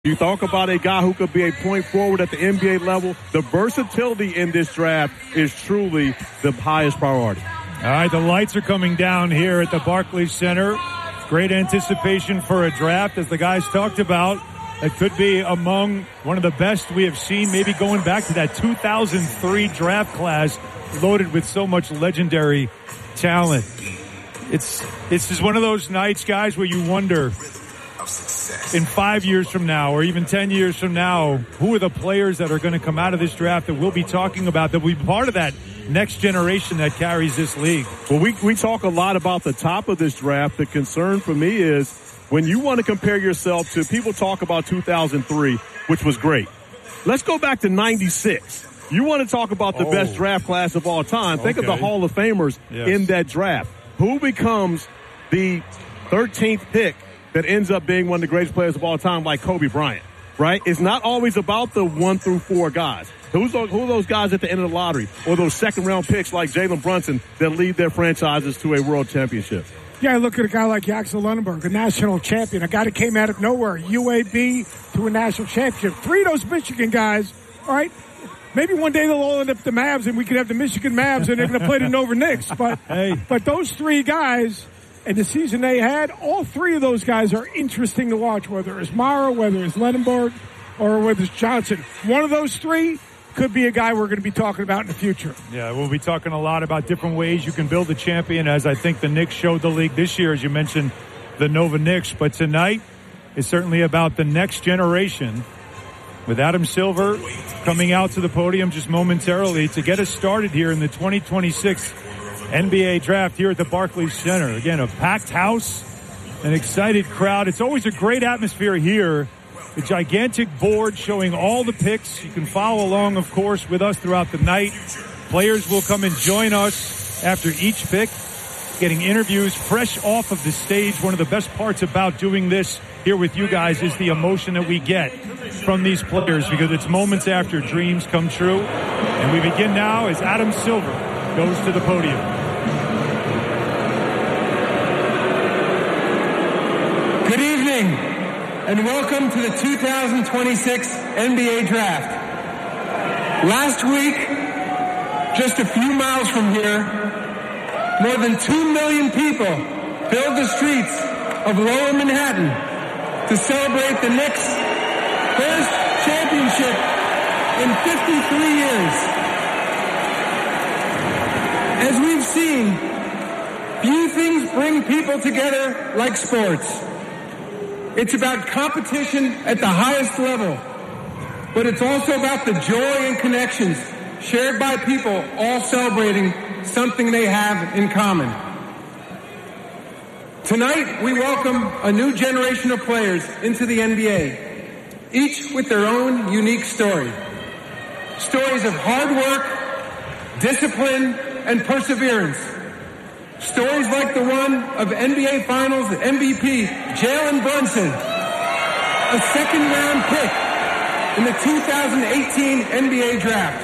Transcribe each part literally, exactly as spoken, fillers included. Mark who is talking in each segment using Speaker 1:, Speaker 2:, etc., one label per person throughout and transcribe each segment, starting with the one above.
Speaker 1: You talk about a guy who could be a point forward at the N B A level. The versatility in this draft is truly the highest priority.
Speaker 2: All right, the lights are coming down here at the Barclays Center. Great anticipation for a draft, as the guys talked about. It could be among one of the best we have seen, maybe going back to that two thousand three draft class, loaded with so much legendary talent. It's, it's just one of those nights, guys, where you wonder, in five years from now or even ten years from now, who are the players that are going to come out of this draft that we'll be talking about, that will be part of that next generation that carries this league?
Speaker 1: Well, we, we talk a lot about the top of this draft. The concern for me is when you want to compare yourself to, people talk about two thousand three, which was great. Let's go back to ninety-six. You want to talk about the oh. best draft class of all time. Think okay. of the Hall of Famers yes. in that draft. Who becomes the thirteenth pick that ends up being one of the greatest players of all time, like Kobe Bryant, right? It's not always about the one through four guys. Who's those, who are those guys at the end of the lottery, or those second-round picks like Jalen Brunson that lead their franchises to a world championship?
Speaker 3: Yeah, look at a guy like Axel Lundberg, a national champion, a guy that came out of nowhere, U A B to a national championship. Three of those Michigan guys, all right? Maybe one day they'll all end up the Mavs, and we could have the Michigan Mavs, and they're going to play the Nova Knicks. But, hey. but those three guys, and the season they had, all three of those guys are interesting to watch, whether it's Mara, whether it's Lenenberg, or whether it's Johnson. One of those three could be a guy we're going to be talking about in the future.
Speaker 2: Yeah, we'll be talking a lot about different ways you can build a champion, as I think the Knicks showed the league this year, as you mentioned, the Nova Knicks. But tonight is certainly about the next generation, with Adam Silver coming out to the podium just momentarily to get us started here in the twenty twenty-six N B A draft here at the Barclays Center. Again, a packed house, an excited crowd. It's always a great atmosphere here. The gigantic board showing all the picks. You can follow along, of course, with us throughout the night. Players will come and join us after each pick, getting interviews fresh off of the stage. One of the best parts about doing this here with you guys is the emotion that we get from these players, because it's moments after dreams come true. And we begin now as Adam Silver goes to the podium.
Speaker 4: Good evening, and welcome to the two thousand twenty-six N B A Draft. Last week, just a few miles from here, more than two million people filled the streets of Lower Manhattan to celebrate the Knicks' first championship in fifty-three years. As we've seen, few things bring people together like sports. It's about competition at the highest level, but it's also about the joy and connections shared by people all celebrating something they have in common. Tonight, we welcome a new generation of players into the N B A, each with their own unique story. Stories of hard work, discipline, and perseverance. Stories like the one of N B A Finals M V P Jalen Brunson, a second-round pick in the two thousand eighteen N B A Draft.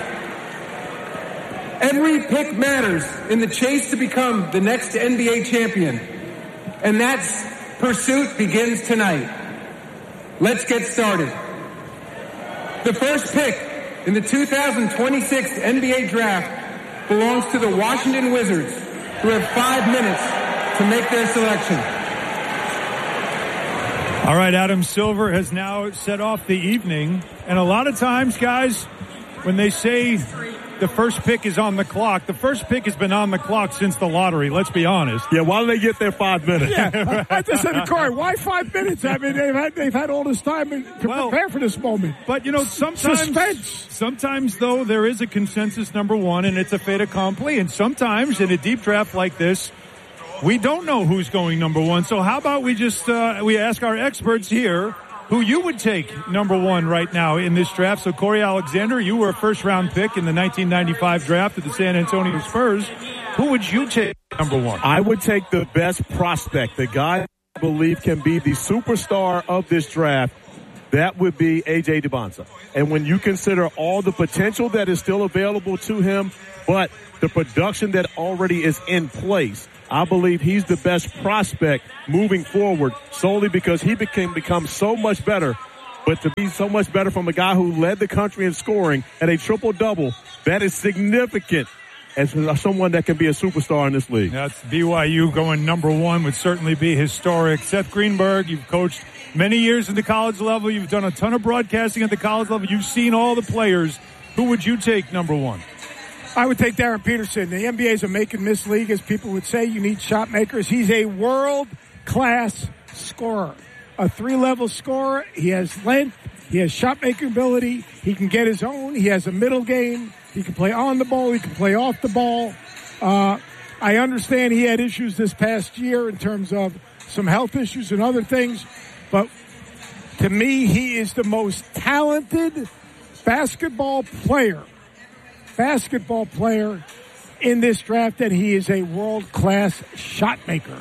Speaker 4: Every pick matters in the chase to become the next N B A champion, and that pursuit begins tonight. Let's get started. The first pick in the two thousand twenty-six N B A Draft belongs to the Washington Wizards, who have five minutes to make their selection.
Speaker 2: All right, Adam Silver has now set off the evening. And a lot of times, guys, when they say the first pick is on the clock, the first pick has been on the clock since the lottery, let's be honest.
Speaker 1: Yeah, why do they get their five minutes?
Speaker 3: Yeah, I just said to Corey, why five minutes? I mean, they've had, they've had all this time to well, prepare for this moment.
Speaker 2: But, you know, sometimes,
Speaker 3: Suspense.
Speaker 2: sometimes, though, there is a consensus number one, and it's a fait accompli. And sometimes, in a deep draft like this, we don't know who's going number one. So how about we just, uh, we ask our experts here who you would take number one right now in this draft. So, Corey Alexander, you were a first-round pick in the nineteen ninety-five draft of the San Antonio Spurs. Who would you take number one?
Speaker 1: I would take the best prospect, the guy I believe can be the superstar of this draft. That would be A J DeBonza. And when you consider all the potential that is still available to him, but the production that already is in place, I believe he's the best prospect moving forward, solely because he became become so much better But to be so much better from a guy who led the country in scoring at a triple-double, that is significant as someone that can be a superstar in this league.
Speaker 2: That's B Y U going number one would certainly be historic. Seth Greenberg, you've coached many years at the college level. You've done a ton of broadcasting at the college level. You've seen all the players. Who would you take number one?
Speaker 3: I would take Darren Peterson. The N B A is a make-and-miss league, as people would say. You need shot makers. He's a world-class scorer, a three-level scorer. He has length. He has shot-making ability. He can get his own. He has a middle game. He can play on the ball. He can play off the ball. Uh, I understand he had issues this past year in terms of some health issues and other things. But to me, he is the most talented basketball player, basketball player in this draft, and he is a world-class shot maker.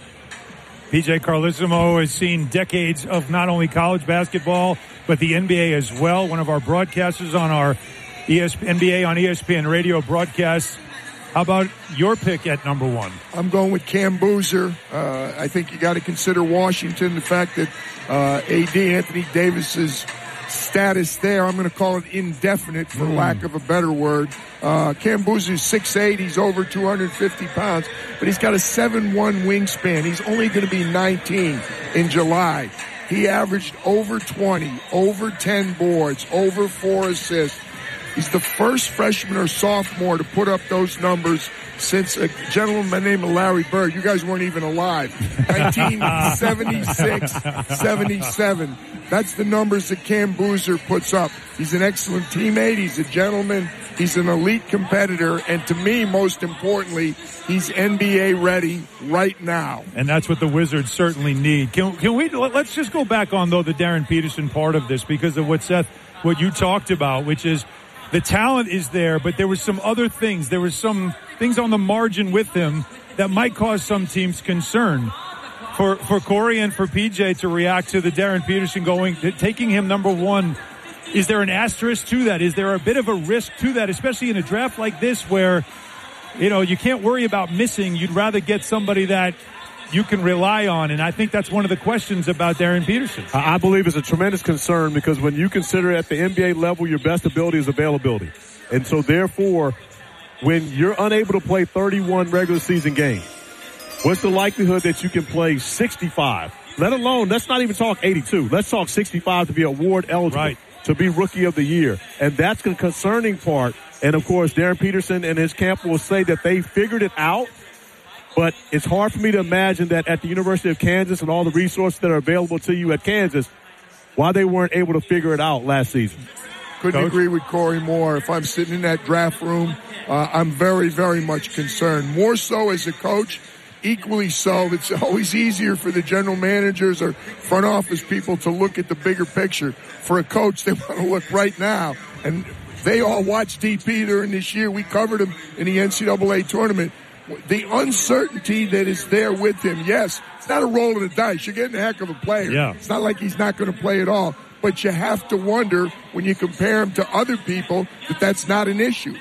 Speaker 2: P J Carlesimo has seen decades of not only college basketball, but the N B A as well. One of our broadcasters on our E S P N, N B A on E S P N radio broadcast. How about your pick at number one?
Speaker 5: I'm going with Cam Boozer. Uh, I think you got to consider Washington, the fact that uh, A D, Anthony Davis's status there, I'm going to call it indefinite for mm. lack of a better word. Uh, Cam Boozer's six eight. He's over two hundred fifty pounds, but he's got a seven one wingspan. He's only going to be nineteen in July. He averaged over twenty, over ten boards, over four assists. He's the first freshman or sophomore to put up those numbers since a gentleman by the name of Larry Bird. You guys weren't even alive. nineteen seventy-six seventy-seven. That's the numbers that Cam Boozer puts up. He's an excellent teammate. He's a gentleman. He's an elite competitor. And to me, most importantly, he's N B A ready right now.
Speaker 2: And that's what the Wizards certainly need. Can, can we, let's just go back on, though, the Darren Peterson part of this because of what Seth, what you talked about, which is the talent is there, but there were some other things. There were some things on the margin with him that might cause some teams concern. For for Corey and for P J to react to the Darren Peterson going, taking him number one, is there an asterisk to that? Is there a bit of a risk to that, especially in a draft like this where, you know, you can't worry about missing. You'd rather get somebody that you can rely on, and I think that's one of the questions about Darren Peterson.
Speaker 1: I believe it's a tremendous concern because when you consider at the N B A level, your best ability is availability. And so, therefore, when you're unable to play thirty-one regular season games, what's the likelihood that you can play sixty-five? Let alone, let's not even talk eighty-two. Let's talk sixty-five to be award eligible,
Speaker 2: right,
Speaker 1: to be rookie of the year. And that's the concerning part. And, of course, Darren Peterson and his camp will say that they figured it out. But it's hard for me to imagine that at the University of Kansas and all the resources that are available to you at Kansas, why they weren't able to figure it out last season.
Speaker 5: Couldn't
Speaker 1: Coach?
Speaker 5: agree with Corey more. If I'm sitting in that draft room, uh, I'm very, very much concerned. More so as a coach, equally so. It's always easier for the general managers or front office people to look at the bigger picture. For a coach, they want to look right now. And they all watched D P during this year. We covered him in the N C double A tournament. The uncertainty that is there with him, yes, it's not a roll of the dice. You're getting a heck of a player.
Speaker 2: Yeah.
Speaker 5: It's not like he's not going to play at all. But you have to wonder when you compare him to other people that that's not an issue.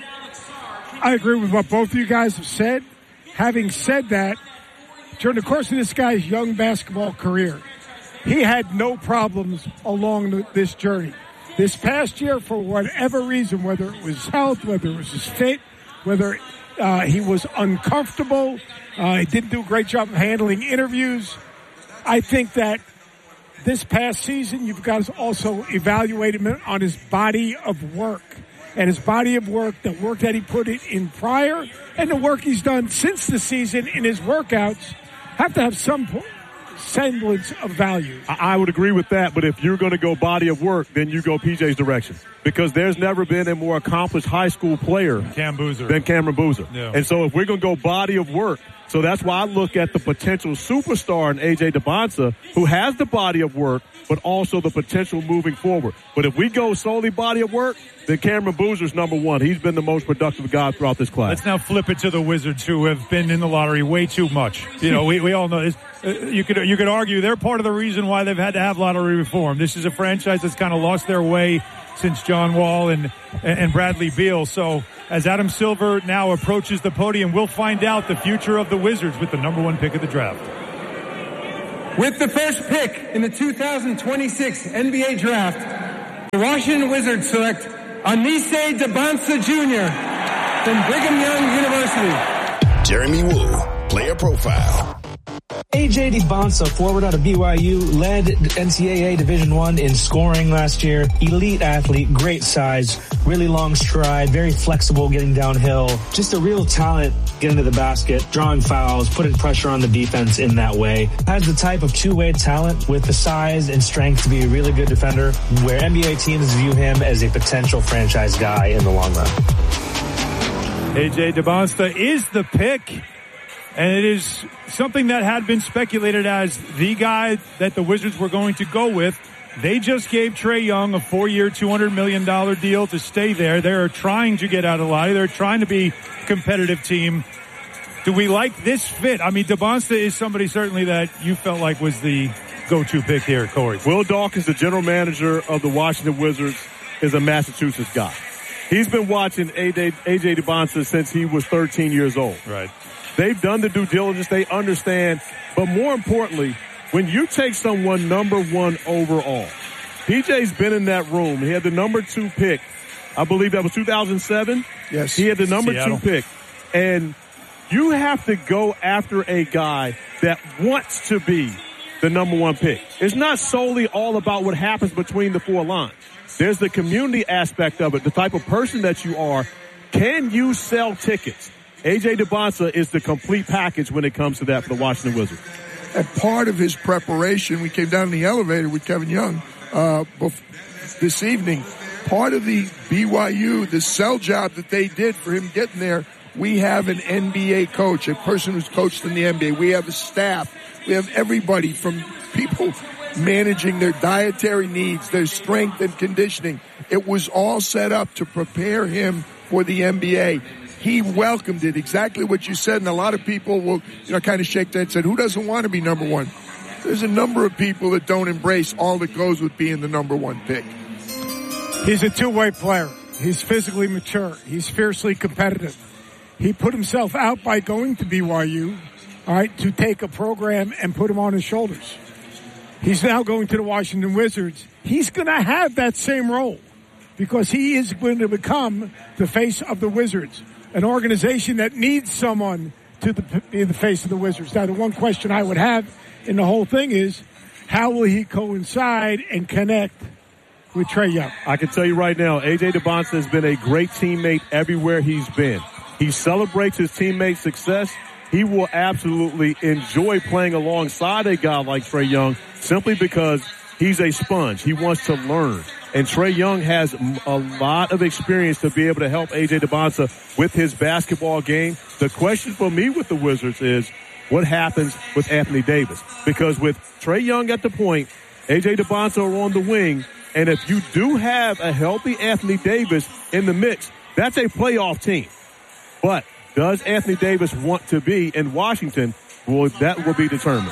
Speaker 3: I agree with what both of you guys have said. Having said that, during the course of this guy's young basketball career, he had no problems along this journey. This past year, for whatever reason, whether it was health, whether it was his fit, whether Uh, he was uncomfortable. Uh, he didn't do a great job of handling interviews. I think that this past season, you've got to also evaluate him on his body of work. And his body of work, the work that he put in prior, and the work he's done since the season in his workouts, have to have some semblance of value.
Speaker 1: I would agree with that, but if you're going to go body of work, then you go P J's direction. Because there's never been a more accomplished high school player
Speaker 2: Cam Boozer.
Speaker 1: than Cameron Boozer.
Speaker 2: Yeah.
Speaker 1: And so if we're going to go body of work, so that's why I look at the potential superstar in A J Dybantsa, who has the body of work, but also the potential moving forward. But if we go solely body of work, then Cameron Boozer's number one. He's been the most productive guy throughout this class.
Speaker 2: Let's now flip it to the Wizards, who have been in the lottery way too much. You know, we, we all know this. Uh, you could you could argue they're part of the reason why they've had to have lottery reform. This is a franchise that's kind of lost their way since John Wall and and Bradley Beal. So as Adam Silver now approaches the podium, we'll find out the future of the Wizards with the number one pick of the draft.
Speaker 4: With the first pick in the two thousand twenty-six N B A draft, The Washington Wizards select Anise Debonsa Junior from Brigham Young University.
Speaker 6: Jeremy Woo, player profile.
Speaker 7: A J Debonsa, forward out of B Y U, led N C double A Division One in scoring last year. Elite athlete, great size, really long stride, very flexible getting downhill. Just a real talent getting to the basket, drawing fouls, putting pressure on the defense in that way. Has the type of two-way talent with the size and strength to be a really good defender, where N B A teams view him as a potential franchise guy in the long run.
Speaker 2: A J Debonsa is the pick. And it is something that had been speculated as the guy that the Wizards were going to go with. They just gave Trae Young a four-year, two hundred million dollars deal to stay there. They're trying to get out of Lottie. They're trying to be a competitive team. Do we like this fit? I mean, Debonsa is somebody certainly that you felt like was the go-to pick here, Corey.
Speaker 1: Will Dawkins, the general manager of the Washington Wizards, is a Massachusetts guy. He's been watching A J Debonsa since he was thirteen years old.
Speaker 2: Right.
Speaker 1: They've done the due diligence. They understand. But more importantly, when you take someone number one overall, P J's been in that room. He had the number two pick. I believe that was two thousand seven.
Speaker 5: Yes.
Speaker 1: He had the number
Speaker 2: Seattle.
Speaker 1: two pick. And you have to go after a guy that wants to be the number one pick. It's not solely all about what happens between the four lines. There's the community aspect of it, the type of person that you are. Can you sell tickets? A J Debonsa is the complete package when it comes to that for the Washington Wizards.
Speaker 5: And part of his preparation, we came down in the elevator with Kevin Young uh, this evening. Part of the B Y U, the sell job that they did for him getting there, we have an N B A coach, a person who's coached in the N B A. We have a staff. We have everybody from people managing their dietary needs, their strength and conditioning. It was all set up to prepare him for the N B A. He welcomed it, exactly what you said, and a lot of people will, you know, kind of shake their head and say, who doesn't want to be number one? There's a number of people that don't embrace all that goes with being the number one pick.
Speaker 3: He's a two-way player. He's physically mature. He's fiercely competitive. He put himself out by going to B Y U, all right, to take a program and put him on his shoulders. He's now going to the Washington Wizards. He's going to have that same role because he is going to become the face of the Wizards. An organization that needs someone to the, be the face of the Wizards. Now, the one question I would have in the whole thing is, how will he coincide and connect with Trae Young?
Speaker 1: I can tell you right now, A J Debonsa has been a great teammate everywhere he's been. He celebrates his teammates' success. He will absolutely enjoy playing alongside a guy like Trae Young simply because he's a sponge. He wants to learn. And Trae Young has a lot of experience to be able to help A J Debonsa with his basketball game. The question for me with the Wizards is, what happens with Anthony Davis? Because with Trae Young at the point, A J Debonsa are on the wing, and if you do have a healthy Anthony Davis in the mix, that's a playoff team. But does Anthony Davis want to be in Washington? Well, that will be determined.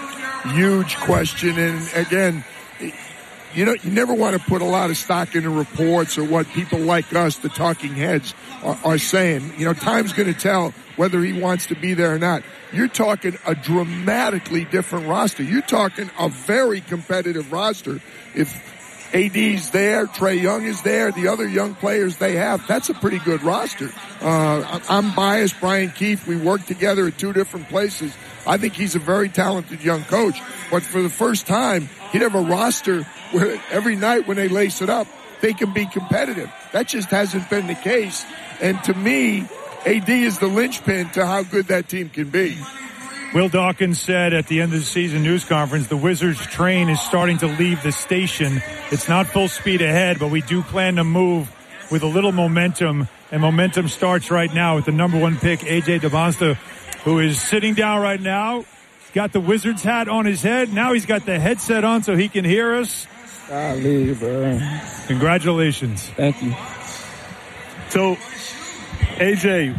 Speaker 5: Huge question, and again, You know, you never want to put a lot of stock into reports or what people like us, the talking heads, are, are saying. You know, time's going to tell whether he wants to be there or not. You're talking a dramatically different roster. You're talking a very competitive roster. If A D's there, Trae Young is there, the other young players they have, that's a pretty good roster. Uh, I'm biased, Brian Keefe. We work together at two different places. I think he's a very talented young coach. But for the first time, he'd have a roster where every night when they lace it up, they can be competitive. That just hasn't been the case. And to me, A D is the linchpin to how good that team can be.
Speaker 2: Will Dawkins said at the end of the season news conference, the Wizards train is starting to leave the station. It's not full speed ahead, but we do plan to move with a little momentum. And momentum starts right now with the number one pick, A J Debonsa, who is sitting down right now. Got the Wizards hat on his head. Now he's got the headset on so he can hear us.
Speaker 8: Golly, bro.
Speaker 2: Congratulations.
Speaker 8: Thank you.
Speaker 1: So, A J,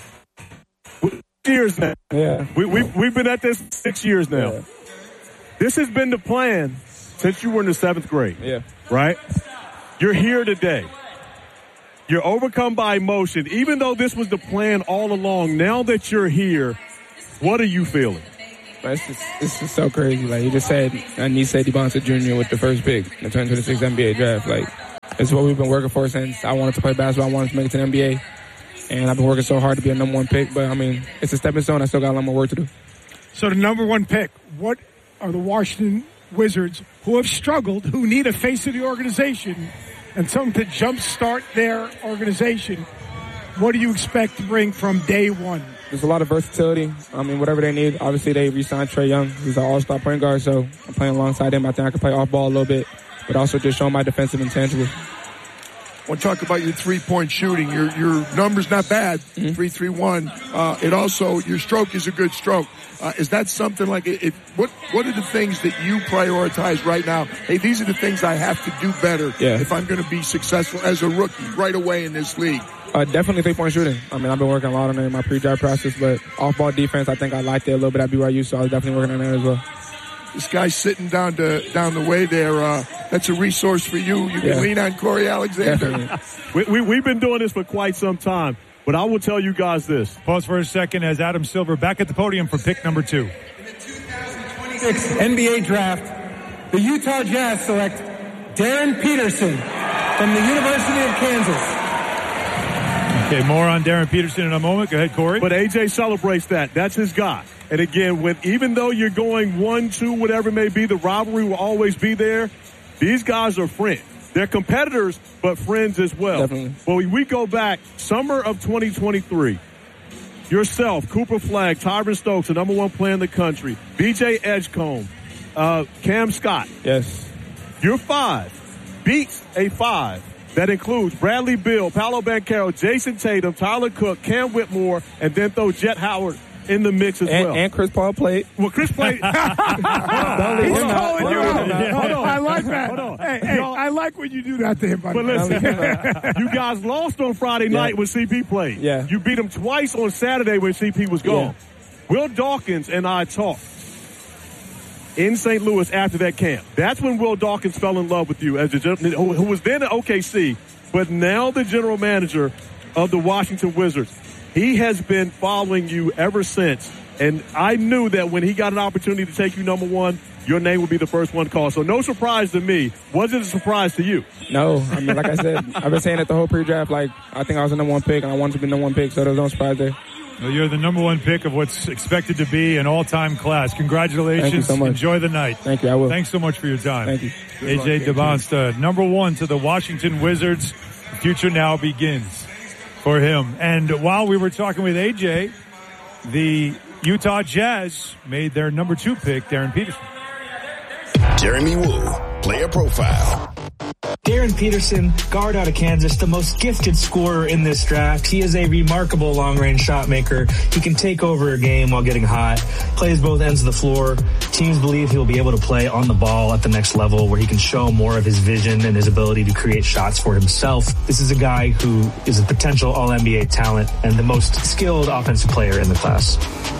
Speaker 1: years now.
Speaker 8: Yeah.
Speaker 1: We, we, we've been at this six years now.
Speaker 8: Yeah.
Speaker 1: This has been the plan since you were in the seventh grade.
Speaker 8: Yeah.
Speaker 1: Right? You're here today. You're overcome by emotion. Even though this was the plan all along, now that you're here, what are you feeling?
Speaker 8: But it's just, it's just so crazy. Like, you just said, Anise Debonsa Junior with the first pick in the twenty twenty-six N B A draft. Like, it's what we've been working for since I wanted to play basketball. I wanted to make it to the N B A. And I've been working so hard to be a number one pick. But, I mean, it's a stepping stone. I still got a lot more work to do.
Speaker 3: So the number one pick, what are the Washington Wizards, who have struggled, who need a face of the organization and something to jumpstart their organization, what do you expect to bring from day one?
Speaker 8: There's a lot of versatility. I mean, whatever they need. Obviously, they re-signed Trae Young. He's an all-star point guard, so I'm playing alongside him. I think I can play off-ball a little bit, but also just show my defensive intangibles.
Speaker 5: I want to talk about your three-point shooting. Your your number's not bad, mm-hmm. three three one. Uh, it also, your stroke is a good stroke. Uh, is that something like, it, what What are the things that you prioritize right now? Hey, these are the things I have to do better
Speaker 8: yeah.
Speaker 5: if I'm going to be successful as a rookie right away in this league.
Speaker 8: Uh, definitely three-point shooting. I mean, I've been working a lot on it in my pre-draft process, but off-ball defense, I think I liked it a little bit at B Y U, so I was definitely working on that as well.
Speaker 5: This guy sitting down to down the way there, uh, that's a resource for you. You can
Speaker 8: yeah.
Speaker 5: lean on Corey Alexander.
Speaker 1: we, we, we've been doing this for quite some time, but I will tell you guys this.
Speaker 2: Pause for a second as Adam Silver back at the podium for pick number two.
Speaker 4: In the two thousand twenty-six N B A Draft, the Utah Jazz select Darren Peterson from the University of Kansas.
Speaker 2: Okay, more on Darren Peterson in a moment. Go ahead, Corey.
Speaker 1: But A J celebrates that. That's his guy. And again, when even though you're going one, two, whatever it may be, the rivalry will always be there. These guys are friends. They're competitors, but friends as well.
Speaker 8: Definitely.
Speaker 1: Well, we go back, summer of twenty twenty-three. Yourself, Cooper Flagg, Tyron Stokes, the number one player in the country, B J Edgecombe, uh, Cam Scott.
Speaker 8: Yes.
Speaker 1: Your five beats a five that includes Bradley Beal, Paolo Banchero, Jason Tatum, Tyler Cook, Cam Whitmore, and then throw Jet Howard in the mix as
Speaker 8: and,
Speaker 1: well.
Speaker 8: And Chris Paul played.
Speaker 1: Well, Chris played.
Speaker 3: He's calling you out. Hold on. I like that.
Speaker 1: Hold on.
Speaker 3: Hey, hey, I like when you do that to him, buddy.
Speaker 1: But listen, you guys lost on Friday night
Speaker 8: yeah.
Speaker 1: when C P played.
Speaker 8: Yeah.
Speaker 1: You beat him twice on Saturday when C P was gone.
Speaker 8: Yeah.
Speaker 1: Will Dawkins and I talked in Saint Louis after that camp. That's when Will Dawkins fell in love with you, as a, who was then at O K C, but now the general manager of the Washington Wizards. He has been following you ever since, and I knew that when he got an opportunity to take you number one, your name would be the first one called. So no surprise to me. Was it a surprise to you?
Speaker 8: No. I mean, like I said, I've been saying it the whole pre-draft. Like, I think I was the number one pick, and I wanted to be the number one pick, so there was no surprise there.
Speaker 2: Well, you're the number one pick of what's expected to be an all-time class. Congratulations.
Speaker 8: Thank you so much.
Speaker 2: Enjoy the night.
Speaker 8: Thank you. I will.
Speaker 2: Thanks so much for your time.
Speaker 8: Thank you.
Speaker 2: A J Dybantsa, number one to the Washington Wizards. The future now begins for him. And while we were talking with A J, the Utah Jazz made their number two pick, Darren Peterson.
Speaker 6: Jeremy Woo, player profile.
Speaker 7: Darren Peterson, guard out of Kansas, the most gifted scorer in this draft. He is a remarkable long-range shot maker. He can take over a game while getting hot, plays both ends of the floor. Teams believe he will be able to play on the ball at the next level where he can show more of his vision and his ability to create shots for himself. This is a guy who is a potential All N B A talent and the most skilled offensive player in the class.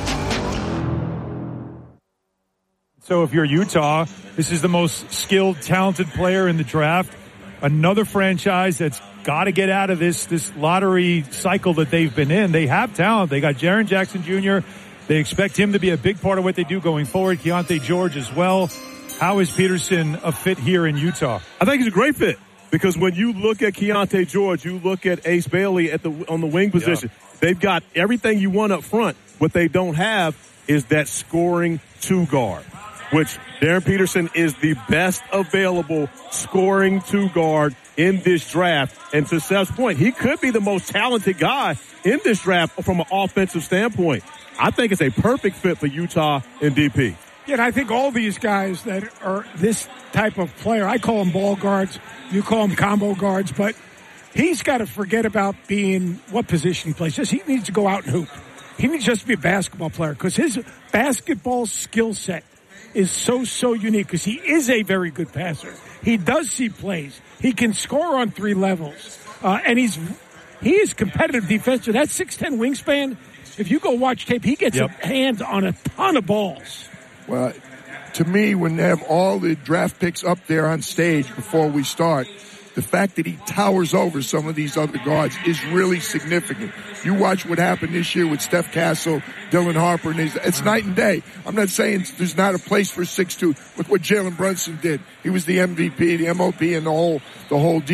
Speaker 2: So if you're Utah, this is the most skilled, talented player in the draft. Another franchise that's got to get out of this this lottery cycle that they've been in. They have talent. They got Jaren Jackson Junior They expect him to be a big part of what they do going forward. Keontae George as well. How is Peterson a fit here in Utah?
Speaker 1: I think he's a great fit because when you look at Keontae George, you look at Ace Bailey at the on the wing position. Yeah. They've got everything you want up front. What they don't have is that scoring two guard, which Darren Peterson is the best available scoring two guard in this draft. And to Seth's point, he could be the most talented guy in this draft from an offensive standpoint. I think it's a perfect fit for Utah and D P.
Speaker 3: Yeah, and I think all these guys that are this type of player, I call them ball guards, you call them combo guards, but he's got to forget about being what position he plays. Just he needs to go out and hoop. He needs just to be a basketball player because his basketball skill set is so, so unique because he is a very good passer. He does see plays. He can score on three levels. Uh, and he's he is competitive defensive. That six ten wingspan, if you go watch tape, he gets
Speaker 2: yep.
Speaker 3: a hand on a ton of balls.
Speaker 5: Well, to me, when they have all the draft picks up there on stage before we start, the fact that he towers over some of these other guards is really significant. You watch what happened this year with Steph Castle, Dylan Harper, and his, it's night and day. I'm not saying there's not a place for six two with what Jalen Brunson did. He was the M V P, the M O P, and the whole the whole deal.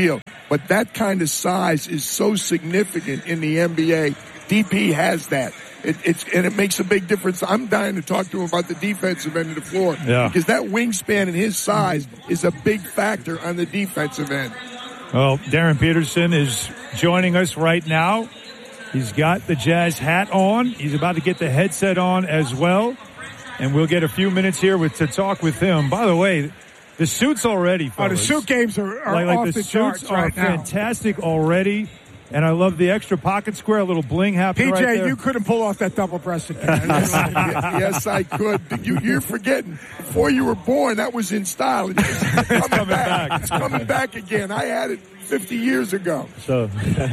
Speaker 5: but that kind of size is so significant in the N B A. D P has that. It, it's and it makes a big difference. I'm dying to talk to him about the defensive end of the floor
Speaker 2: yeah.
Speaker 5: because that wingspan and his size is a big factor on the defensive end.
Speaker 2: Well, Darren Peterson is joining us right now. He's got the Jazz hat on. He's about to get the headset on as well. And we'll get a few minutes here with to talk with him. By the way, the suits already, fellas.
Speaker 3: Oh, the suit games are, are
Speaker 2: like, like
Speaker 3: off
Speaker 2: the,
Speaker 3: the
Speaker 2: suits
Speaker 3: charts
Speaker 2: are
Speaker 3: right now.
Speaker 2: fantastic already. And I love the extra pocket square, a little bling happening
Speaker 3: P J,
Speaker 2: right there.
Speaker 3: you couldn't pull off that double-breasted.
Speaker 5: Yes, I could. You, you're forgetting. Before you were born, that was in style. It's coming,
Speaker 2: coming
Speaker 5: back.
Speaker 2: back.
Speaker 5: It's coming back again. I had it fifty years ago.
Speaker 1: So,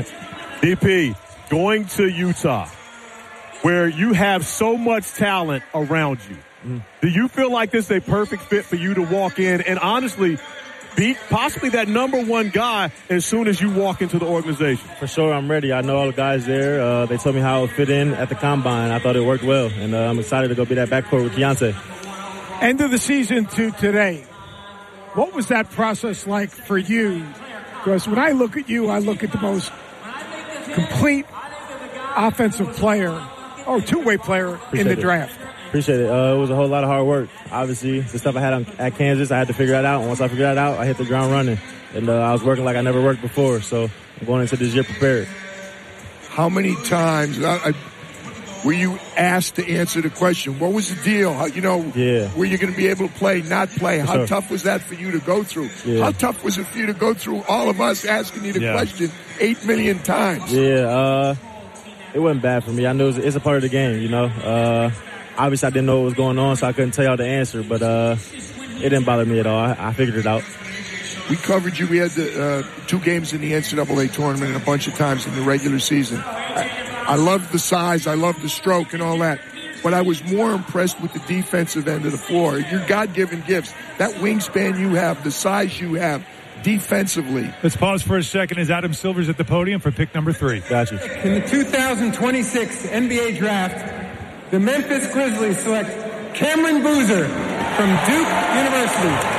Speaker 1: D P, going to Utah, where you have so much talent around you, mm. do you feel like this is a perfect fit for you to walk in and honestly be possibly that number one guy as soon as you walk into the organization?
Speaker 9: For sure, I'm ready. I know all the guys there. Uh, they told me how it would fit in at the Combine. I thought it worked well, and uh, I'm excited to go be that backcourt with Keontae.
Speaker 3: End of the season to today, what was that process like for you? Because when I look at you, I look at the most complete offensive player, or two-way player
Speaker 9: Appreciate
Speaker 3: in the
Speaker 9: it.
Speaker 3: draft.
Speaker 9: Appreciate it. Uh, it was a whole lot of hard work. Obviously, the stuff I had on, at Kansas, I had to figure that out. And once I figured that out, I hit the ground running. And uh, I was working like I never worked before. So I'm going into this year prepared.
Speaker 5: How many times I, I, were you asked to answer the question, what was the deal? How, you know,
Speaker 9: yeah.
Speaker 5: were you going to be able to play, not play?
Speaker 9: For
Speaker 5: How
Speaker 9: sure.
Speaker 5: tough was that for you to go through?
Speaker 9: Yeah.
Speaker 5: How tough was it for you to go through all of us asking you the
Speaker 2: Yeah.
Speaker 5: question eight million times?
Speaker 9: Yeah, uh, it wasn't bad for me. I knew it was, it's a part of the game, you know. Uh, obviously, I didn't know what was going on, so I couldn't tell y'all the answer. But uh, it didn't bother me at all. I, I figured it out.
Speaker 5: We covered you. We had the uh, two games in the N C double A tournament and a bunch of times in the regular season. I, I loved the size. I loved the stroke and all that. But I was more impressed with the defensive end of the floor. Your God-given gifts, that wingspan you have, the size you have, defensively.
Speaker 2: Let's pause for a second as Adam Silver's at the podium for pick number three.
Speaker 9: Got you.
Speaker 4: In the two thousand twenty-six N B A Draft, the Memphis Grizzlies select Cameron Boozer from Duke University.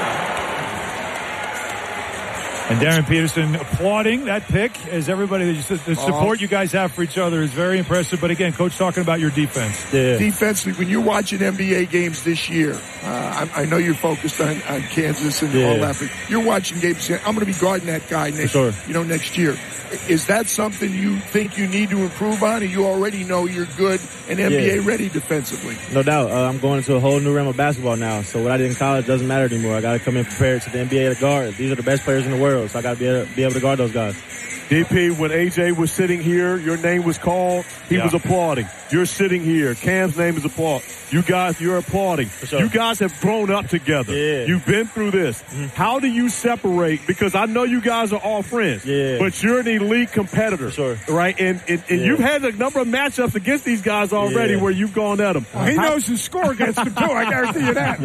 Speaker 2: And Darren Peterson applauding that pick as everybody, the support you guys have for each other is very impressive. But again, Coach talking about your defense.
Speaker 9: Yeah.
Speaker 5: Defensively, when you're watching N B A games this year, uh, I, I know you're focused on, on Kansas and
Speaker 9: yeah.
Speaker 5: all that, but you're watching games. I'm going to be guarding that guy next,
Speaker 9: sure.
Speaker 5: you know, next year. Is that something you think you need to improve on, or you already know you're good and N B A
Speaker 9: yeah.
Speaker 5: ready defensively?
Speaker 9: No doubt. Uh, I'm going into a whole new realm of basketball now. So what I did in college doesn't matter anymore. I got to come in prepared to the N B A to guard. These are the best players in the world, so I got to be able, be able to guard those guys.
Speaker 1: D P, when A J was sitting here, your name was called. He
Speaker 2: yeah.
Speaker 1: was applauding. You're sitting here. Cam's name is applaud. You guys, you're applauding.
Speaker 9: Sure.
Speaker 1: You guys have grown up together.
Speaker 9: Yeah.
Speaker 1: You've been through this. Mm-hmm. How do you separate? Because I know you guys are all friends.
Speaker 9: Yeah.
Speaker 1: But you're an elite competitor.
Speaker 9: Sure.
Speaker 1: Right? And, and, and
Speaker 9: yeah.
Speaker 1: you've had a number of matchups against these guys already
Speaker 9: yeah.
Speaker 1: where you've gone at them.
Speaker 3: Well, he How, knows his score against them, too. I guarantee you that.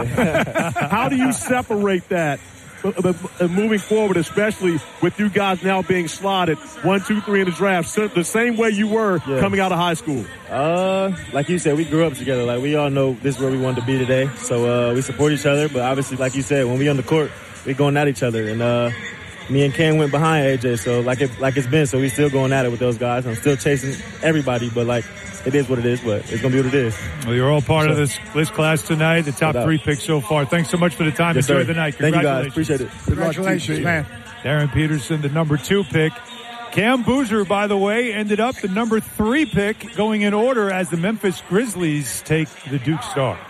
Speaker 9: Yeah.
Speaker 1: How do you separate that? Moving forward, especially with you guys now being slotted one, two, three in the draft, the same way you were
Speaker 9: yeah.
Speaker 1: coming out of high school.
Speaker 9: Uh, like you said, we grew up together. Like we all know this is where we wanted to be today. So uh, we support each other. But obviously, like you said, when we on the court, we going at each other. And uh, me and Cam went behind A J. So like it, like it's been. So we still going at it with those guys. I'm still chasing everybody. But like it is what it is. But it's gonna be what it is.
Speaker 2: Well, you're all part so, of this this class tonight. The top
Speaker 9: no
Speaker 2: three picks so far. Thanks so much for the time.
Speaker 9: Yes,
Speaker 2: Enjoy
Speaker 9: sir.
Speaker 2: the night.
Speaker 9: Thank you guys. Appreciate it.
Speaker 3: Congratulations, man.
Speaker 2: Darren Peterson, the number two pick. Cam Boozer, by the way, ended up the number three pick, going in order as the Memphis Grizzlies take the Duke Star.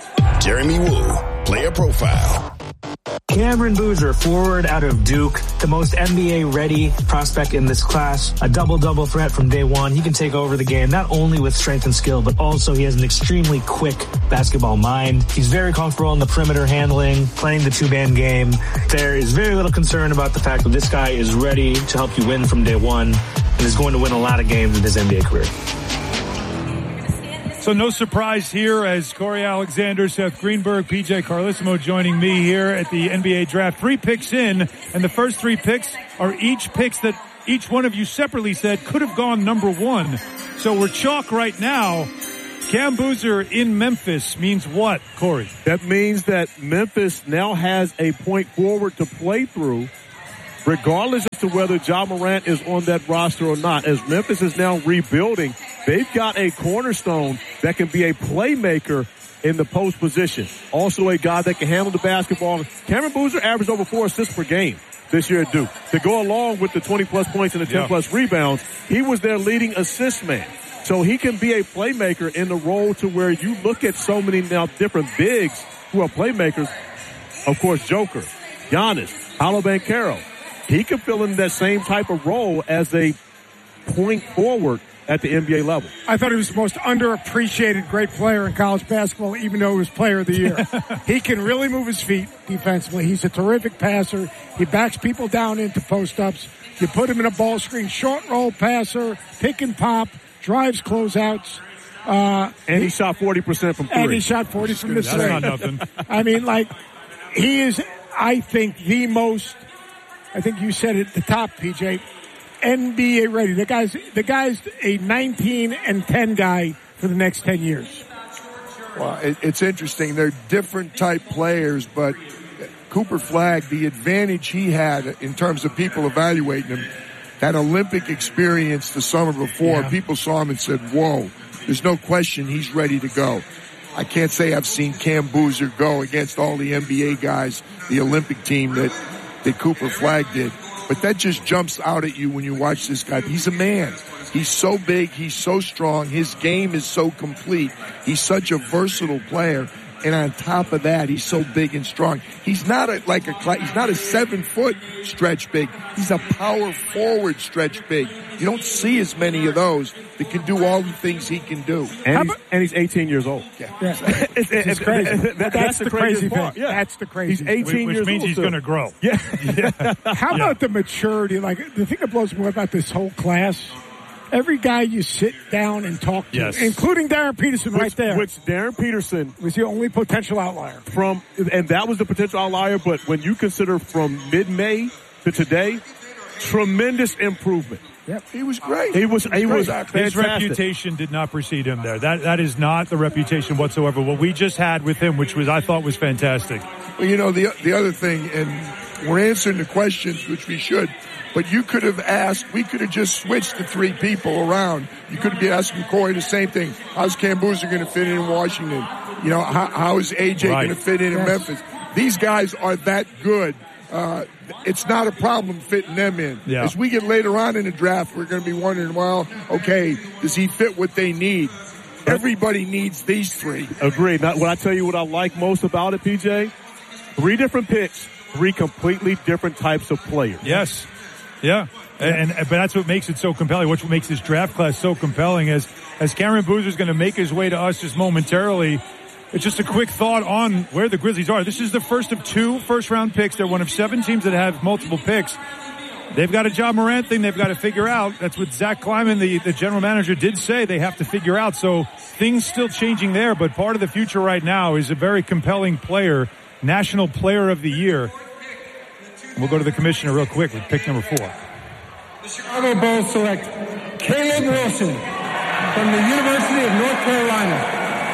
Speaker 6: Jeremy Woo, player profile.
Speaker 7: Cameron Boozer, forward out of Duke, the most N B A-ready prospect in this class, a double-double threat from day one. He can take over the game, not only with strength and skill, but also he has an extremely quick basketball mind. He's very comfortable in the perimeter handling, playing the two-man game. There is very little concern about the fact that this guy is ready to help you win from day one and is going to win a lot of games in his N B A career.
Speaker 2: So no surprise here as Corey Alexander, Seth Greenberg, P J Carlissimo joining me here at the N B A draft. Three picks in, and the first three picks are each picks that each one of you separately said could have gone number one. So we're chalk right now. Cam Boozer in Memphis means what, Corey?
Speaker 1: That means that Memphis now has a point forward to play through regardless as to whether Ja Morant is on that roster or not. As Memphis is now rebuilding, they've got a cornerstone that can be a playmaker in the post position. Also a guy that can handle the basketball. Cameron Boozer averaged over four assists per game this year at Duke. To go along with the twenty-plus points and the ten-plus yeah. rebounds, he was their leading assist man. So he can be a playmaker in the role to where you look at so many now different bigs who are playmakers. Of course, Joker, Giannis, Paolo Banchero. He can fill in that same type of role as a point forward at the N B A level.
Speaker 3: I thought he was the most underappreciated great player in college basketball, even though he was player of the year. He can really move his feet defensively. He's a terrific passer. He backs people down into post-ups. You put him in a ball screen, short roll passer, pick and pop, drives closeouts. Uh,
Speaker 1: and he, he shot forty percent from three.
Speaker 3: And he shot forty from the three.
Speaker 2: That's not nothing.
Speaker 3: I mean, like, he is, I think, the most, I think you said it at the top, P J, N B A ready. The guy's the guy's a nineteen and ten guy for the next ten years.
Speaker 5: Well, it, it's interesting. They're different type players, but Cooper Flagg, the advantage he had in terms of people evaluating him, that Olympic experience the summer before, yeah. people saw him and said, "Whoa, there's no question he's ready to go." I can't say I've seen Cam Boozer go against all the N B A guys, the Olympic team that that Cooper Flagg did. But that just jumps out at you when you watch this guy. He's a man. He's so big. He's so strong. His game is so complete. He's such a versatile player. And on top of that, he's so big and strong. He's not a, like a, he's not a seven foot stretch big. He's a power forward stretch big. You don't see as many of those that can do all the things he can do.
Speaker 1: And, he's, and he's eighteen years old.
Speaker 3: Yeah. yeah. it's, it's crazy. That, that's, that's the, the crazy part. Yeah. That's the crazy
Speaker 1: He's eighteen
Speaker 2: Which
Speaker 1: years
Speaker 2: means
Speaker 1: old.
Speaker 2: Which means he's going to grow.
Speaker 1: Yeah.
Speaker 3: yeah. How
Speaker 2: yeah.
Speaker 3: about the maturity? Like, the thing that blows me away about this whole class, every guy you sit down and talk to,
Speaker 2: yes.
Speaker 3: including Darren Peterson
Speaker 1: which,
Speaker 3: right there.
Speaker 1: Which Darren Peterson
Speaker 3: was the only potential outlier.
Speaker 1: From, and that was the potential outlier, but when you consider from mid-May to today, tremendous improvement.
Speaker 5: Yep. He was great.
Speaker 1: He was, he was
Speaker 2: fantastic. His reputation did not precede him there. That That is not the reputation whatsoever. What we just had with him, which was I thought was fantastic.
Speaker 5: Well, you know, the the other thing, and we're answering the questions, which we should, but you could have asked, we could have just switched the three people around. You could be asking Corey the same thing. How's Cam Boozer going to fit in in Washington? You know, how, how is A J right. going to fit in yes. in Memphis? These guys are that good. Uh, it's not a problem fitting them in.
Speaker 2: Yeah.
Speaker 5: As we get later on in the draft, we're going to be wondering, well, okay, does he fit what they need? Everybody needs these three.
Speaker 1: Agreed. Now, what I tell you what I like most about it, P J, three different picks, three completely different types of players.
Speaker 2: Yes. Yeah. And, and but that's what makes it so compelling. What makes this draft class so compelling is as Cameron Boozer is going to make his way to us just momentarily. It's just a quick thought on where the Grizzlies are. This is the first of two first-round picks. They're one of seven teams that have multiple picks. They've got a Ja Morant thing they've got to figure out. That's what Zach Kleiman, the, the general manager, did say they have to figure out. So things still changing there, but part of the future right now is a very compelling player, National Player of the Year. And we'll go to the commissioner real quick with pick number four.
Speaker 4: The Chicago Bulls select Caleb Wilson from the University of North Carolina.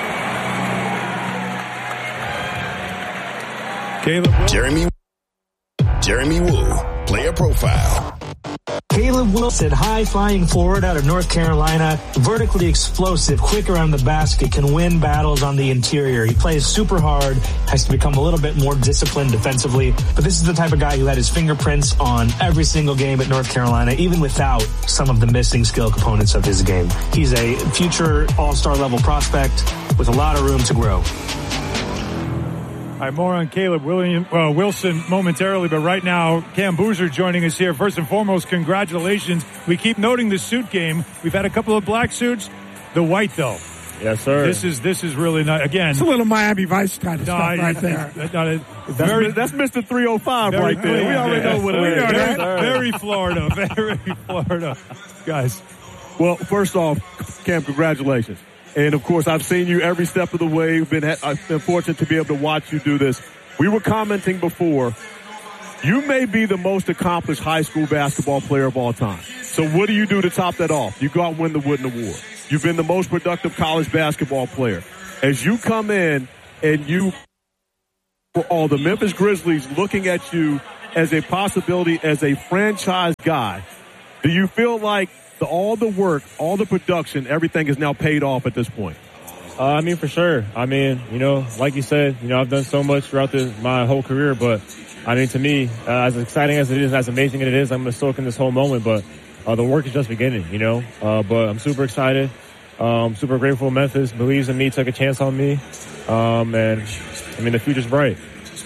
Speaker 2: Caleb
Speaker 6: Jeremy Jeremy Woo, player profile.
Speaker 7: Caleb Wilson, high-flying forward out of North Carolina, vertically explosive, quick around the basket, can win battles on the interior. He plays super hard, has to become a little bit more disciplined defensively, but this is the type of guy who had his fingerprints on every single game at North Carolina, even without some of the missing skill components of his game. He's a future all-star level prospect with a lot of room to grow.
Speaker 2: All right, more on Caleb William, uh, Wilson momentarily, but right now, Cam Boozer joining us here. First and foremost, congratulations. We keep noting the suit game. We've had a couple of black suits. The white, though.
Speaker 9: Yes, sir.
Speaker 2: This is this is really nice. Again,
Speaker 3: it's a little Miami Vice kind of
Speaker 2: no,
Speaker 3: stuff right
Speaker 2: it,
Speaker 3: there.
Speaker 2: It, it, it,
Speaker 1: that's,
Speaker 2: very,
Speaker 1: that's Mister three oh five right there.
Speaker 2: Clean.
Speaker 1: We already
Speaker 2: Yeah.
Speaker 1: know what it
Speaker 2: we
Speaker 1: is.
Speaker 2: know
Speaker 1: Yes,
Speaker 2: that. Very Florida. Very Florida. Guys.
Speaker 1: Well, first off, Cam, congratulations. And, of course, I've seen you every step of the way. I've been, I've been fortunate to be able to watch you do this. We were commenting before, you may be the most accomplished high school basketball player of all time. So what do you do to top that off? You go out and win the Wooden Award. You've been the most productive college basketball player. As you come in and you, for all the Memphis Grizzlies looking at you as a possibility as a franchise guy, do you feel like the, all the work, all the production, everything is now paid off at this point?
Speaker 10: Uh, I mean, for sure. I mean, you know, like you said, you know, I've done so much throughout the, my whole career, but I mean, to me, uh, as exciting as it is, as amazing as it is, I'm going to soak in this whole moment, but uh, the work is just beginning, you know, uh, but I'm super excited. Um, super grateful Memphis believes in me, took a chance on me. Um, and, I mean, the future's bright.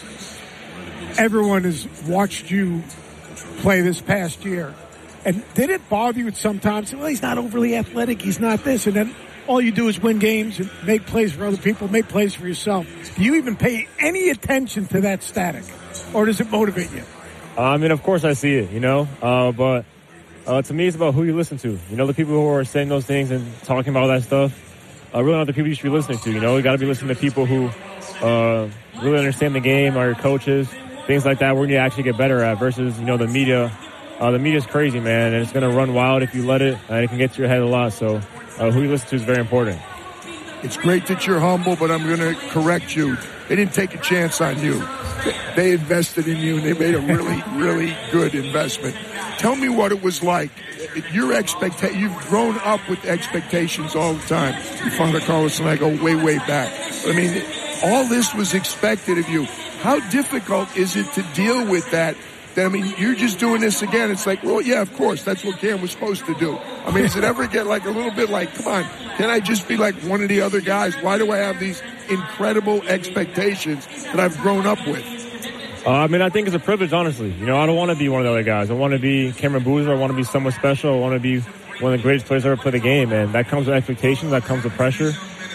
Speaker 3: Everyone has watched you play this past year. And did it bother you sometimes? Well, he's not overly athletic. He's not this. And then all you do is win games and make plays for other people, make plays for yourself. Do you even pay any attention to that static? Or does it motivate you?
Speaker 10: Uh, I mean, of course I see it, you know, uh, but uh, to me it's about who you listen to. You know, the people who are saying those things and talking about that stuff, uh, really not the people you should be listening to. You know, you got to be listening to people who uh, really understand the game, are your coaches, things like that, where you actually get better at versus, you know, the media. Uh, the media's crazy, man, and it's going to run wild if you let it, and it can get to your head a lot. So uh, who you listen to is very important.
Speaker 5: It's great that you're humble, but I'm going to correct you. They didn't take a chance on you. They invested in you, and they made a really, really good investment. Tell me what it was like. Your expecta- You've grown up with expectations all the time. Your father, Carlos, and I go way, way back. I mean, all this was expected of you. How difficult is it to deal with that? I mean, you're just doing this again. It's like, well, yeah, of course, that's what Cam was supposed to do. I mean, does it ever get like a little bit like, come on, can I just be like one of the other guys? Why do I have these incredible expectations that I've grown up with?
Speaker 10: Uh, I mean, I think it's a privilege, honestly. You know, I don't want to be one of the other guys. I want to be Cameron Boozer. I want to be someone special. I want to be one of the greatest players ever play the game. And that comes with expectations. That comes with pressure.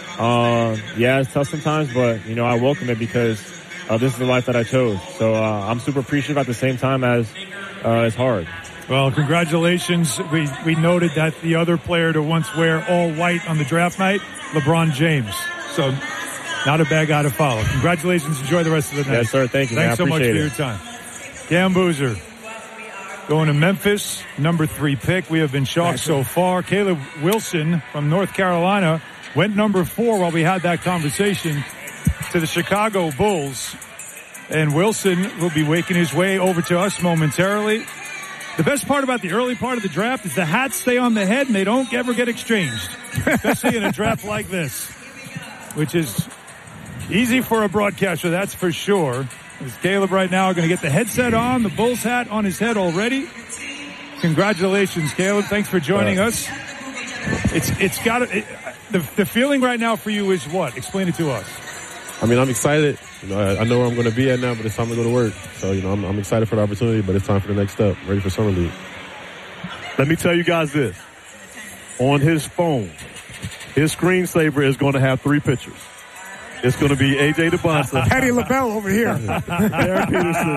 Speaker 10: Uh, yeah, it's tough sometimes, but, you know, I welcome it because Uh, this is the life that I chose. So uh, I'm super appreciative at the same time as uh, it's hard.
Speaker 2: Well, congratulations. We we noted that the other player to once wear all white on the draft night, LeBron James. So not a bad guy to follow. Congratulations. Enjoy the rest of the night.
Speaker 10: Yes, sir. Thank you.
Speaker 2: Thanks
Speaker 10: man.
Speaker 2: so much for
Speaker 10: it.
Speaker 2: your time. Cam Boozer going to Memphis, number three pick. We have been shocked so far. Caleb Wilson from North Carolina went number four while we had that conversation to the Chicago Bulls. And Wilson will be making his way over to us momentarily. The best part about the early part of the draft is the hats stay on the head and they don't ever get exchanged, especially in a draft like this, which is easy for a broadcaster, that's for sure. As Caleb right now going to get the headset on, the Bulls hat on his head already. Congratulations, Caleb. Thanks for joining uh, us. It's it's got it, the the feeling right now for you is what? Explain it to us.
Speaker 11: I mean, I'm excited. You know, I, I know where I'm going to be at now, but it's time to go to work. So, you know, I'm, I'm excited for the opportunity, but it's time for the next step. Ready for Summer League.
Speaker 1: Let me tell you guys this. On his phone, his screensaver is going to have three pictures. It's going to be A J DeBonsa.
Speaker 3: Patty LaBelle over here.
Speaker 1: Derek Peterson.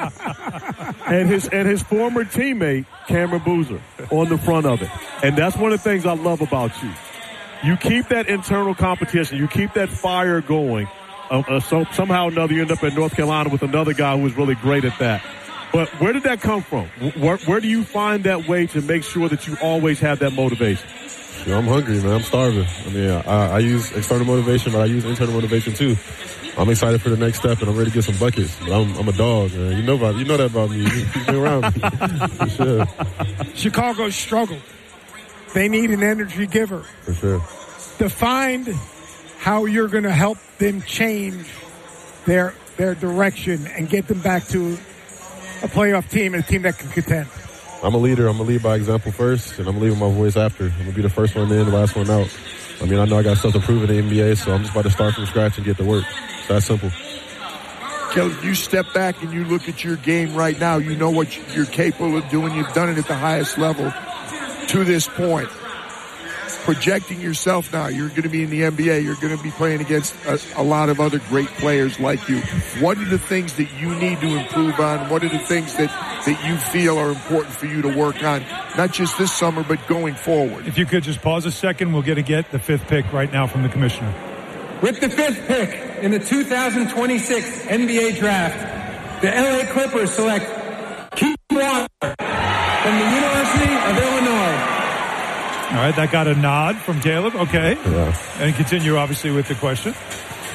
Speaker 1: and his and his former teammate, Cameron Boozer, on the front of it. And that's one of the things I love about you. You keep that internal competition. You keep that fire going. Uh, uh, so somehow or another, you end up at North Carolina with another guy who was really great at that. But where did that come from? Where, where do you find that way to make sure that you always have that motivation?
Speaker 11: You know, I'm hungry, man. I'm starving. I mean, I, I use external motivation, but I use internal motivation too. I'm excited for the next step, and I'm ready to get some buckets. But I'm, I'm a dog, man. You know about, you know that about me. You've been around me. For sure.
Speaker 3: Chicago struggled. They need an energy giver.
Speaker 11: For sure.
Speaker 3: Define how you're going to help them change their their direction and get them back to a playoff team and a team that can contend.
Speaker 11: I'm a leader. I'm going to lead by example first, and I'm leaving my voice after. I'm going to be the first one in, the last one out. I mean, I know I got stuff to prove in the N B A, so I'm just about to start from scratch and get to work. It's that simple.
Speaker 5: Kelly, you step back and you look at your game right now. You know what you're capable of doing. You've done it at the highest level to this point. Projecting yourself now, you're going to be in the N B A. You're going to be playing against a, a lot of other great players like you. What are the things that you need to improve on? What are the things that, that you feel are important for you to work on, not just this summer, but going forward?
Speaker 2: If you could just pause a second, we'll get to get the fifth pick right now from the commissioner.
Speaker 4: With the fifth pick in the two thousand twenty-six N B A Draft, the L A Clippers select Keith Walker from the University of Illinois.
Speaker 2: All right, that got a nod from Caleb. Okay.
Speaker 11: Yeah.
Speaker 2: And continue, obviously, with the question.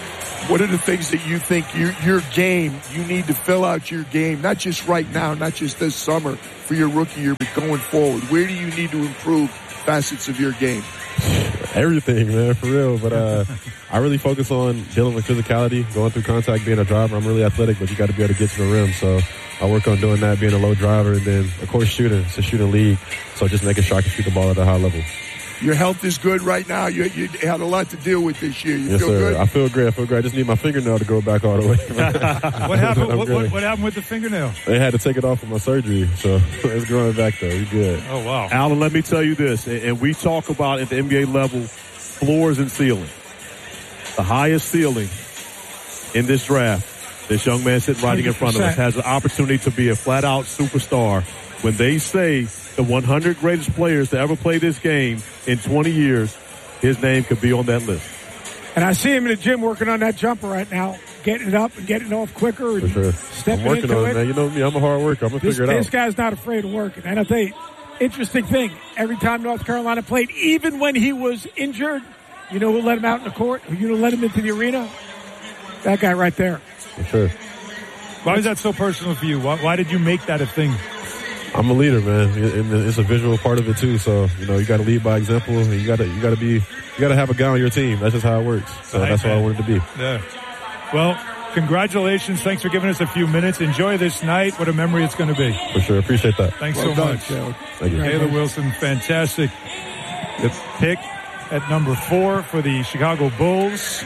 Speaker 5: What are the things that you think your, your game, you need to fill out your game, not just right now, not just this summer for your rookie year, but going forward? Where do you need to improve facets of your game?
Speaker 11: Everything, man, for real. But uh, I really focus on dealing with physicality, going through contact, being a driver. I'm really athletic, but you got to be able to get to the rim. So I work on doing that, being a low driver, and then, of course, shooting. It's a shooting league, so just making sure I can shoot the ball at a high level.
Speaker 5: Your health is good right now. You, you had a lot to deal with this year. You
Speaker 11: yes,
Speaker 5: feel
Speaker 11: sir.
Speaker 5: good?
Speaker 11: I feel great. I feel great. I just need my fingernail to grow back all the way.
Speaker 2: what happened? What, what, what happened with the fingernail?
Speaker 11: They had to take it off for my surgery, so it's growing back though. We good.
Speaker 2: Oh wow,
Speaker 1: Alan, let me tell you this, and we talk about at the N B A level floors and ceilings. The highest ceiling in this draft, this young man sitting right in front of us has an opportunity to be a flat-out superstar. When they say the one hundred greatest players to ever play this game in twenty years, his name could be on that list.
Speaker 3: And I see him in the gym working on that jumper right now, getting it up and getting it off quicker and
Speaker 11: For sure.
Speaker 3: stepping
Speaker 11: I'm working
Speaker 3: into
Speaker 11: on
Speaker 3: it.
Speaker 11: it, man. You know me, I'm a hard worker. I'm going to
Speaker 3: This,
Speaker 11: figure it out.
Speaker 3: this guy's not afraid of working. And I'll tell you, interesting thing, every time North Carolina played, even when he was injured, you know who let him out in the court? You know who let him into the arena? That guy right there.
Speaker 11: For sure.
Speaker 2: Why is that so personal for you? Why, why did you make that a thing?
Speaker 11: I'm a leader, man, and it's a visual part of it too. So you know, you got to lead by example. And you got to, you got to be, you got to have a guy on your team. That's just how it works. So
Speaker 2: Right,
Speaker 11: that's
Speaker 2: man.
Speaker 11: what I wanted to be.
Speaker 2: Yeah. Well, congratulations. Thanks for giving us a few minutes. Enjoy this night. What a memory it's going to be.
Speaker 11: For sure, appreciate that.
Speaker 2: Thanks
Speaker 5: Well
Speaker 2: so
Speaker 5: done,
Speaker 2: much.
Speaker 5: Joe.
Speaker 11: Thank you.
Speaker 2: Taylor Wilson, fantastic. The pick at number four for the Chicago Bulls.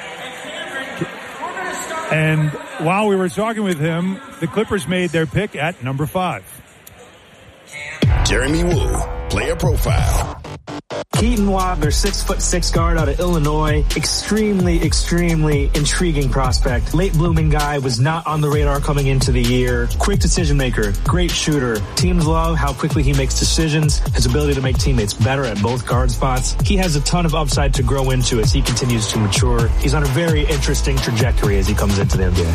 Speaker 2: And while we were talking with him, the Clippers made their pick at number five.
Speaker 6: Jeremy Woo, player profile.
Speaker 7: Keaton Wagler, six foot six guard out of Illinois. Extremely, extremely intriguing prospect. Late blooming guy, was not on the radar coming into the year. Quick decision maker, great shooter. Teams love how quickly he makes decisions, his ability to make teammates better at both guard spots. He has a ton of upside to grow into as he continues to mature. He's on a very interesting trajectory as he comes into the N B A.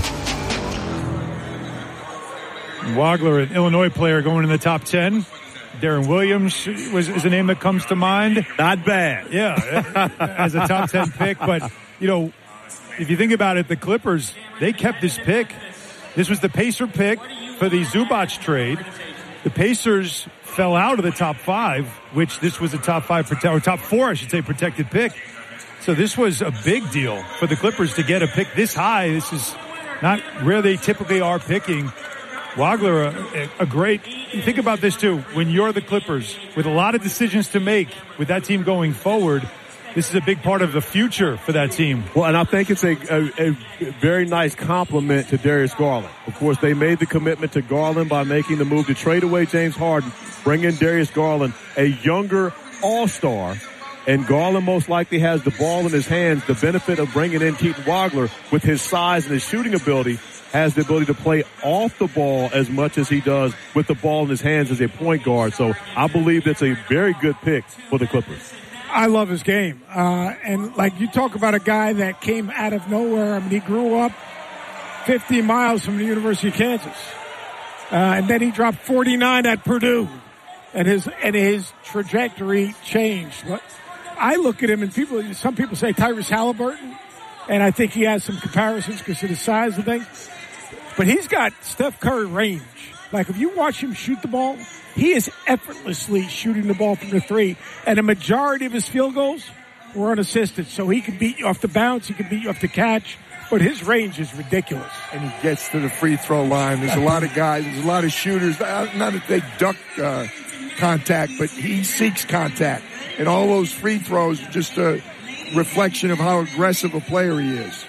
Speaker 2: Wagler, an Illinois player, going in the top ten. Darren Williams was is a name that comes to mind.
Speaker 1: Not bad.
Speaker 2: Yeah, as a top ten pick. But, you know, if you think about it, the Clippers, they kept this pick. This was the Pacer pick for the Zubac trade. The Pacers fell out of the top five, which this was a top five, prote- or top four, I should say, protected pick. So this was a big deal for the Clippers to get a pick this high. This is not where they typically are picking. Wagler, a, a great, you think about this too, when you're the Clippers with a lot of decisions to make with that team going forward, this is a big part of the future for that team.
Speaker 1: Well, and I think it's a, a, a very nice compliment to Darius Garland. Of course, they made the commitment to Garland by making the move to trade away James Harden, bring in Darius Garland, a younger all-star, and Garland most likely has the ball in his hands. The benefit of bringing in Keaton Wagler with his size and his shooting ability has the ability to play off the ball as much as he does with the ball in his hands as a point guard. So I believe that's a very good pick for the Clippers.
Speaker 3: I love his game. Uh, and like you talk about a guy that came out of nowhere. I mean, he grew up fifty miles from the University of Kansas. Uh, and then he dropped forty-nine at Purdue. And his, and his trajectory changed. But I look at him and people, some people say Tyrese Halliburton. And I think he has some comparisons because of the size of things. But he's got Steph Curry range. Like, if you watch him shoot the ball, he is effortlessly shooting the ball from the three. And a majority of his field goals were unassisted. So he can beat you off the bounce. He can beat you off the catch. But his range is ridiculous.
Speaker 5: And he gets to the free throw line. There's a lot of guys, there's a lot of shooters. Not that they duck uh, contact, but he seeks contact. And all those free throws are just a reflection of how aggressive a player he is.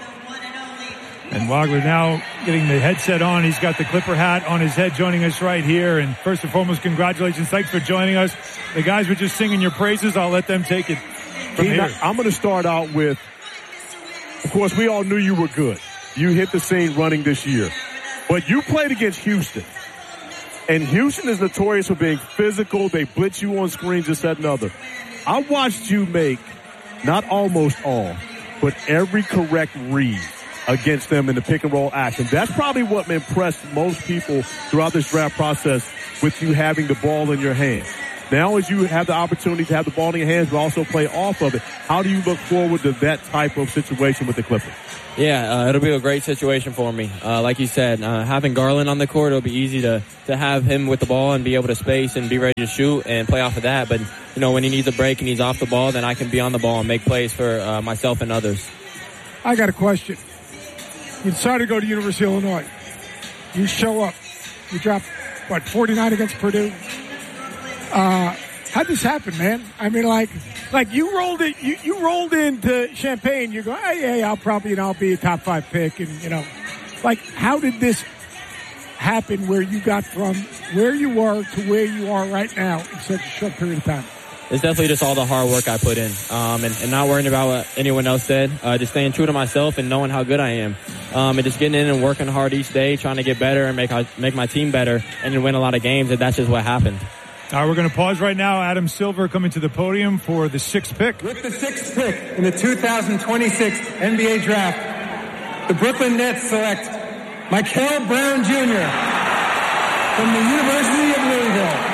Speaker 2: And Wagler now getting the headset on. He's got the Clipper hat on his head, joining us right here. And first and foremost, congratulations. Thanks for joining us. The guys were just singing your praises. I'll let them take it from
Speaker 1: Keith,
Speaker 2: here.
Speaker 1: I'm going to start out with, of course, we all knew you were good. You hit the scene running this year. But you played against Houston. And Houston is notorious for being physical. They blitz you on screens, this, that, and other. I watched you make not almost all, but every correct read against them in the pick and roll action. That's probably what impressed most people throughout this draft process with you having the ball in your hand. Now as you have the opportunity to have the ball in your hands but also play off of it, how do you look forward to that type of situation with the Clippers?
Speaker 12: Yeah, uh, it'll be a great situation for me. Uh, like you said, uh, having Garland on the court, it'll be easy to, to have him with the ball and be able to space and be ready to shoot and play off of that. But, you know, when he needs a break and he's off the ball, then I can be on the ball and make plays for uh, myself and others.
Speaker 3: I got a question. You decided to go to University of Illinois. You show up. You drop, what, forty-nine against Purdue? Uh, how'd this happen, man? I mean, like, like you rolled it. You, you rolled into Champaign. You go, hey, hey, I'll probably, you know, I'll be a top five pick, and you know, like, how did this happen? Where you got from where you were to where you are right now in such a short period of time?
Speaker 12: It's definitely just all the hard work I put in, um, and, and not worrying about what anyone else said. Uh, just staying true to myself and knowing how good I am, um, and just getting in and working hard each day, trying to get better and make make my team better, and then win a lot of games. And that's just what happened.
Speaker 2: All right, we're going to pause right now. Adam Silver coming to the podium for the sixth pick.
Speaker 4: With the sixth pick in the two thousand twenty-six N B A Draft, the Brooklyn Nets select Michael Brown Junior from the University of Louisville.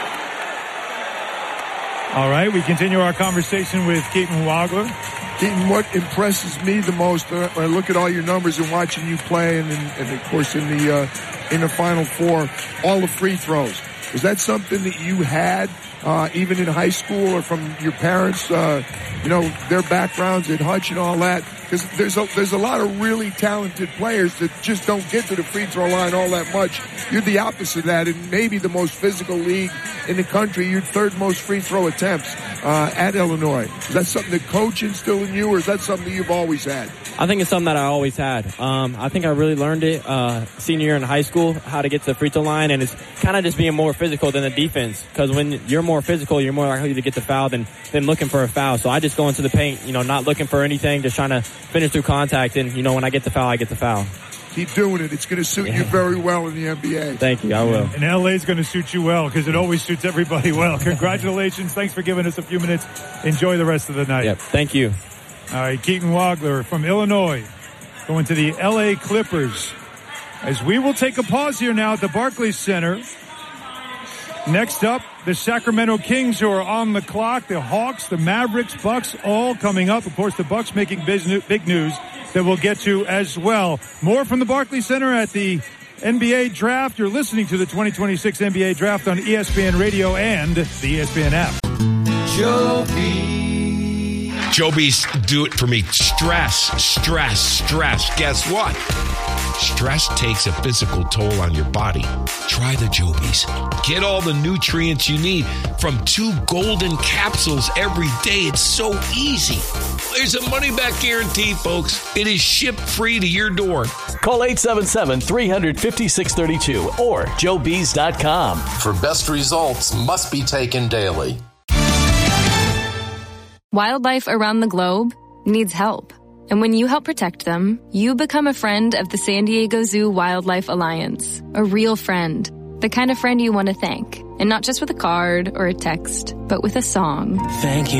Speaker 2: All right, we continue our conversation with Keaton Wagler.
Speaker 5: Keaton, what impresses me the most, uh, when I look at all your numbers and watching you play, and, and, and of course in the uh, in the Final Four, all the free throws. Was that something that you had uh, even in high school, or from your parents, uh, you know, their backgrounds at Hutch and all that? Because there's a, there's a lot of really talented players that just don't get to the free throw line all that much. You're the opposite of that, and maybe the most physical league in the country. You're third most free throw attempts uh, at Illinois. Is that something that coach instilled in you, or is that something that you've always had?
Speaker 12: I think it's something that I always had. Um, I think I really learned it uh, senior year in high school, how to get to the free throw line, and it's kind of just being more physical than the defense. Because when you're more physical, you're more likely to get the foul than, than looking for a foul. So I just go into the paint, you know, not looking for anything, just trying to finish through contact. And, you know, when I get the foul, I get the foul.
Speaker 5: Keep doing it. It's going to suit yeah. you very well in the N B A.
Speaker 12: Thank you. I will.
Speaker 2: And L A is going to suit you well, because it always suits everybody well. Congratulations. Thanks for giving us a few minutes. Enjoy the rest of the night.
Speaker 12: Yep. Thank you.
Speaker 2: All right, Keaton Wagler from Illinois going to the L A Clippers. As we will take a pause here now at the Barclays Center. Next up, the Sacramento Kings, who are on the clock. The Hawks, the Mavericks, Bucks, all coming up. Of course, the Bucks making big news that we'll get to as well. More from the Barclays Center at the N B A Draft. You're listening to the twenty twenty-six N B A Draft on E S P N Radio and the E S P N app.
Speaker 6: Joby. Joby's do it for me. Stress, stress, stress. Guess what? Stress takes a physical toll on your body. Try the Jobies. Get all the nutrients you need from two golden capsules every day. It's so easy. There's a money-back guarantee, folks. It is shipped free to your door.
Speaker 13: Call eight seven seven, three five zero, six three two or joe bees dot com.
Speaker 14: For best results, must be taken daily.
Speaker 15: Wildlife around the globe needs help. And when you help protect them, you become a friend of the San Diego Zoo Wildlife Alliance. A real friend. The kind of friend you want to thank. And not just with a card or a text, but with a song.
Speaker 13: Thank you.